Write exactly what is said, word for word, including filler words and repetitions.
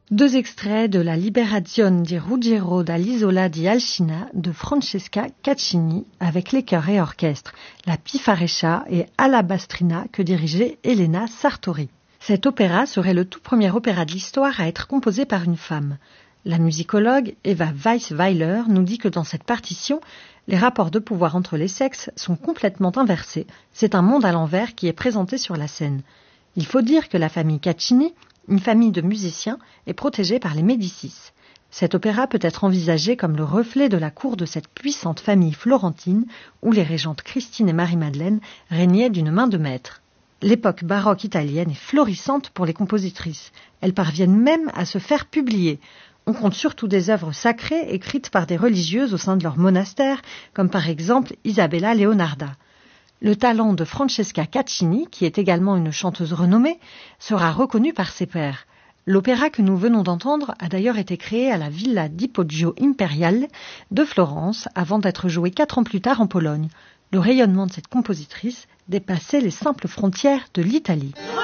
Deux extraits de la Liberazione di Ruggiero dall'Isola di Alcina de Francesca Caccini avec les chœurs et orchestres, la Pifarescia et Alabastrina que dirigeait Elena Sartori. Cet opéra serait le tout premier opéra de l'histoire à être composé par une femme. La musicologue Eva Weisweiler nous dit que dans cette partition, les rapports de pouvoir entre les sexes sont complètement inversés. C'est un monde à l'envers qui est présenté sur la scène. Il faut dire que la famille Caccini, une famille de musiciens, est protégée par les Médicis. Cet opéra peut être envisagé comme le reflet de la cour de cette puissante famille florentine où les régentes Christine et Marie-Madeleine régnaient d'une main de maître. L'époque baroque italienne est florissante pour les compositrices. Elles parviennent même à se faire publier. On compte surtout des œuvres sacrées écrites par des religieuses au sein de leur monastère, comme par exemple Isabella Leonarda. Le talent de Francesca Caccini, qui est également une chanteuse renommée, sera reconnu par ses pairs. L'opéra que nous venons d'entendre a d'ailleurs été créé à la Villa di Poggio Imperiale de Florence avant d'être joué quatre ans plus tard en Pologne. Le rayonnement de cette compositrice dépassait les simples frontières de l'Italie.